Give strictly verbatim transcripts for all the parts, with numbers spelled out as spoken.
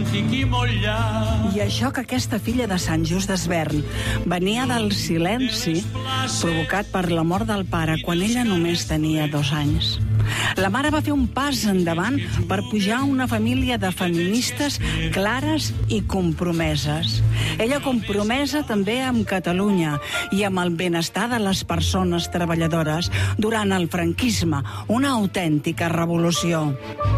antic i molt llarg. I això que aquesta filla de Sant Just d'Esvern venia del silenci provocat per la mort del pare quan ella només tenia dos anys. La mare va fer un pas endavant per pujar a una família de feministes clares i compromeses. Ella compromesa també amb Catalunya i amb el benestar de les persones treballadores durant el franquisme, una autèntica revolució.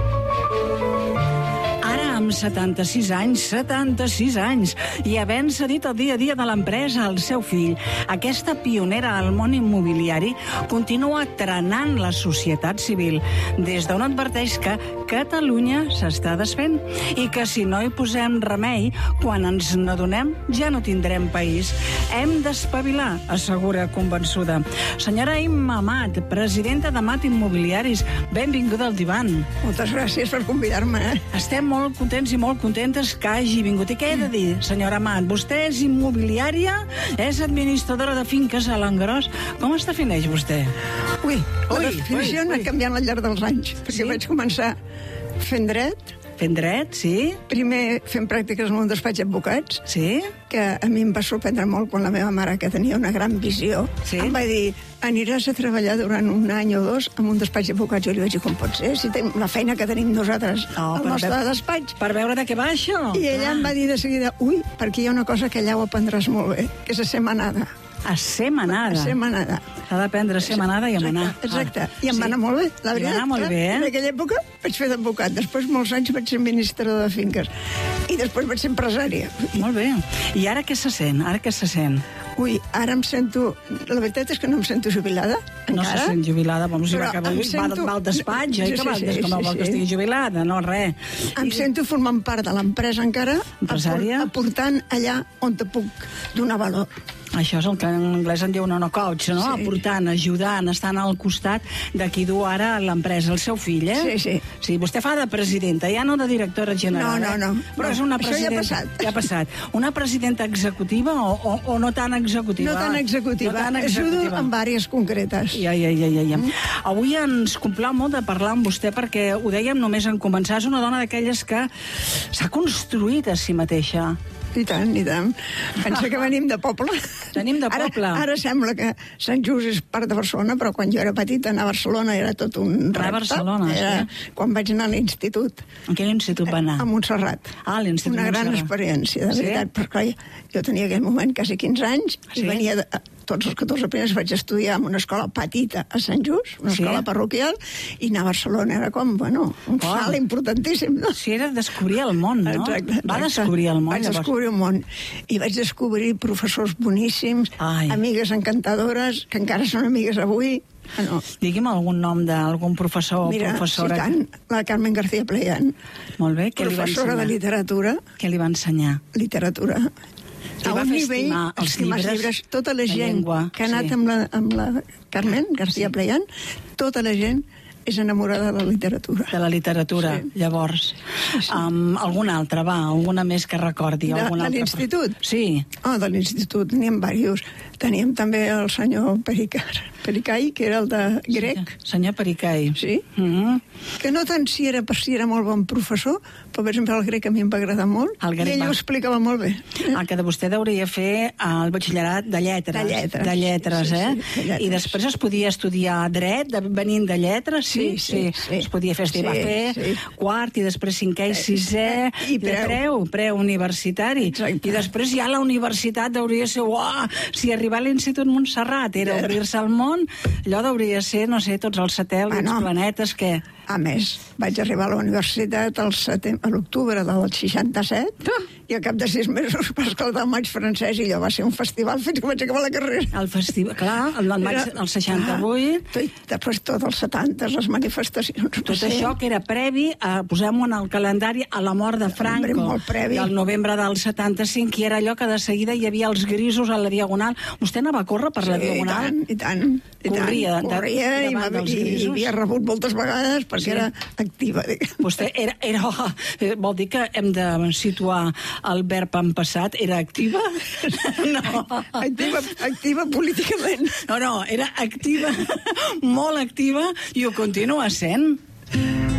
Amb setanta-sis anys, setanta-sis anys, i havent cedit el dia a dia de l'empresa al seu fill, aquesta pionera al món immobiliari continua trenant la societat civil, des d'on adverteix que Catalunya s'està desfent i que si no hi posem remei, quan ens n'adonem ja no tindrem país. Hem d'espavilar, assegura convençuda. Senyora Imma Amat, presidenta d'Amat Immobiliaris, benvinguda al divan. Moltes gràcies per convidar-me. Estem molt contents i molt contentes que hagi vingut. I què he de dir, senyora Amat? Vostè és immobiliària, és administradora de finques a l'Engròs. Com es defineix vostè? Ui, la Ui, definició ui, ha ui. canviat al llarg dels anys, perquè Sí? vaig començar fent dret, Fent dret, sí? primer fent pràctiques en un despatx d'advocats, Sí? que a mi em va sorprendre molt quan la meva mare, que tenia una gran visió, Sí? em va dir, aniràs a treballar durant un any o dos en un despatx d'advocats. Jo li vaig dir, com pot ser, si tenim la feina que tenim nosaltres No, al per nostre veure- despatx. Per veure de què va això. I ella em va dir de seguida, ui, perquè hi ha una cosa que allà ho aprendràs molt bé, que és a ser manada. A ser manada. A ser manada. S'ha d'aprendre a ser manada i a manar. Exacte, Ah, i em sí. va anar molt bé, la Li va veritat. anar molt clar. bé, eh? En aquella època vaig fer d'advocat, després molts anys vaig ser administrador de finques, i després vaig ser empresària. Molt bé. I ara què se sent? Ara què se sent? Ui, ara em sento... La veritat és que no em sento jubilada, No encara. se sent jubilada, vam dir Però que em va, sento- va al despatx, Sí, oi? Que sí, va, sí, que no sí, vol que sí. estigui jubilada, no, res. Em I- sento formant part de l'empresa encara, Empresària? apor- aportant allà on te puc donar valor. Això és el que en anglès en diuen no coach, no? Sí. Aportant, ajudant, estant al costat de qui du ara l'empresa, el seu fill, eh? Sí, sí. Sí, vostè fa de presidenta, ja no de directora general. No, no, eh? no. Però No, és una això ja ha presidenta... passat. Ja ha passat. Una presidenta executiva o, o, o no tan executiva? No tan executiva, No tan ajudo executiva. en àrees concretes. Ja, ja, ja, ja, ja. Avui ens complau molt de parlar amb vostè perquè ho dèiem només en començar. És una dona d'aquelles que s'ha construït a si mateixa. I tant, i tant. Pensa que venim de poble. Venim de poble. Ara, ara sembla que Sant Just és part de Barcelona, però quan jo era petita anar a Barcelona era tot un repte. a Barcelona, era, sí. Quan vaig anar a l'institut. En quin institut va anar? A Montserrat. Ah, a l'Institut Una gran Montserrat. experiència, de Sí? veritat, perquè jo tenia aquell moment quasi quinze anys Sí? i venia de, tots els catorze primers vaig estudiar en una escola petita a Sant Just, una Sí? escola parroquial, i anar a Barcelona era com, bueno, un Oh. salt importantíssim, no? Si era descobrir el món, no? Exacte, exacte. Va descobrir el món, Vaig llavors. descobrir un món. I vaig descobrir professors boníssims, Ai. amigues encantadores, que encara són amigues avui. Ah, no. Digui'm algun nom d'algun professor o Mira, professora. sí, tant, la Carmen García Pleyan, Molt bé, què li va professora de ensenyar? literatura, Què li va ensenyar? literatura. Li va fer estimar els estimar llibres, tota la la gent llengua, que ha anat sí. amb, la, amb la Carmen García Sí. Pleyan, tota la gent és enamorada de la literatura. De la literatura, Sí. llavors. Sí, sí. Um, alguna altra, va, alguna més que recordi. De- alguna de altra... l'institut? Sí. Oh, de l'institut, teníem diversos. Teníem també el senyor Pericar, Pericai, que era el de grec, Senyor Pericai. Sí. Mm -hmm. que no tant si era per si era molt bon professor, però per exemple el grec a mi em va agradar molt, El grec i ell va. ho explicava molt bé. El que de vostè hauria fer el batxillerat de lletres. De lletres. De lletres, Sí, sí, eh? sí, de lletres. I després es podia estudiar dret, de, venint de lletres, sí? Sí, sí, sí. Es podia fer, es va Sí, fer sí. quart, i després cinquè i sisè, I de preu. preu, preu universitari. Exacte. I després ja la universitat hauria de ser, uah, si arribar a l'Institut Montserrat era Ja. obrir-se al món, allò hauria ser, no sé, tots els satèl·lits, Bueno. planetes, què? A més, vaig arribar a la universitat al setem- a l'octubre del seixanta-set i al cap de sis mesos va esclatar el maig francès i allò va ser un festival fins que vaig acabar la carrera. El festival, clar, el del maig Era- del seixanta-vuit... Ah, i després tot els setanta, les manifestacions. Tot això que era previ, a, posem-ho en el calendari, a la mort de Franco. Hombre, molt previ. I al novembre del setanta-cinc, i era allò que de seguida hi havia els grisos a la Diagonal. Vostè anava a córrer per la Diagonal? I tant, i tant. I Corria, tant. de- Corria i, davant dels i, i grisos. havia rebut moltes vegades perquè Sí. era activa. diguem. Vostè era, era... eh, Vol dir que hem de situar el verb en passat? Era activa? No. Activa, activa políticament. No, no, era activa, molt activa, i ho continua sent.